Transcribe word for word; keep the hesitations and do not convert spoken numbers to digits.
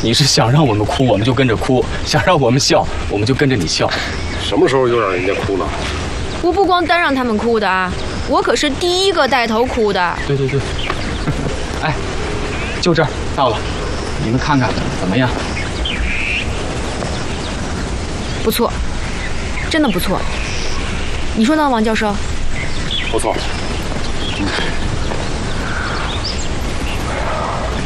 你是想让我们哭，我们就跟着哭；想让我们笑，我们就跟着你笑。 什么时候又让人家哭了？ 我不光单让他们哭的啊，我可是第一个带头哭的。 对对对。哎，就这儿到了，你们看看怎么样？ 不错，真的不错。你说呢，王教授？ 不错。